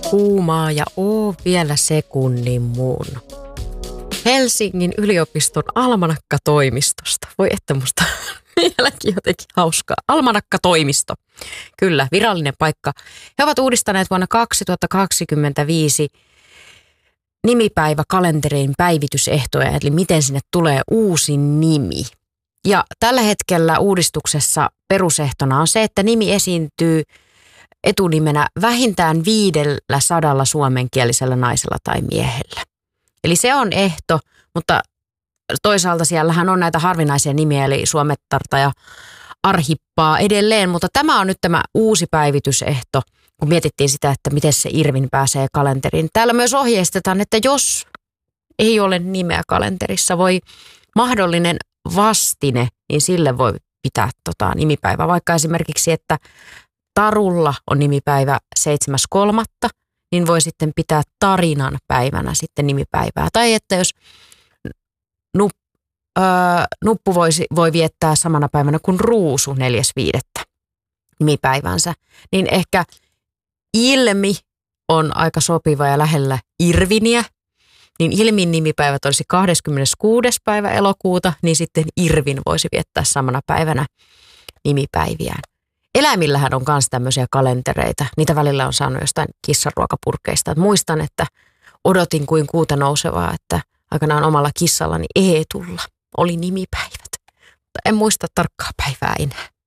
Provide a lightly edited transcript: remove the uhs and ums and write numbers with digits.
kuumaa ja oo vielä sekunnin mun. Helsingin yliopiston almanakkatoimistosta. Voi että musta vieläkin jotenkin hauskaa. Almanakkatoimisto. Kyllä, virallinen paikka. He ovat uudistaneet vuonna 2025 nimipäiväkalenterin päivitysehtoja, eli miten sinne tulee uusi nimi. Ja tällä hetkellä uudistuksessa perusehtona on se, että nimi esiintyy etunimenä vähintään 500 suomenkielisellä naisella tai miehellä. Eli se on ehto, mutta toisaalta siellähän on näitä harvinaisia nimiä, eli suomettarta ja arhippaa edelleen, mutta tämä on nyt tämä uusi päivitysehto, kun mietittiin sitä, että miten se Irvin pääsee kalenteriin. Täällä myös ohjeistetaan, että jos ei ole nimeä kalenterissa, voi mahdollinen vastine, niin sille voi pitää nimipäivä. Vaikka esimerkiksi, että Tarulla on nimipäivä 7.3., niin voi sitten pitää tarinan päivänä sitten nimipäivää. Tai että jos Nuppu voi viettää samana päivänä kuin Ruusu 4.5. nimipäivänsä, niin ehkä Ilmi on aika sopiva ja lähellä Irviniä, niin Ilmin nimipäivät olisi 26. päivä elokuuta, niin sitten Irvin voisi viettää samana päivänä nimipäiviään. Eläimillähän on myös tämmöisiä kalentereita. Niitä välillä on saanut jostain kissanruokapurkeista. Muistan, että odotin kuin kuuta nousevaa, että aikanaan omalla kissallani Eetulla oli nimipäivät. Mutta en muista tarkkaa päivää enää.